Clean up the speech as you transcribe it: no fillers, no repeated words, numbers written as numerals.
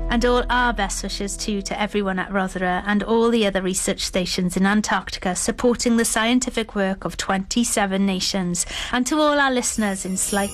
And all our best wishes too to everyone at Rotherham and all the other research stations in Antarctica supporting the scientific work of 27 nations. And to all our listeners in Slight